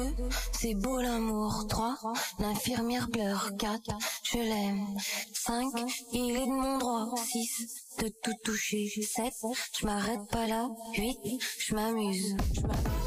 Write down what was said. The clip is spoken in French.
c'est beau l'amour. 3, l'infirmière pleure. 4, je l'aime. 5, il est de mon droit. 6, de tout toucher. 7, je m'arrête pas là. 8, je m'amuse.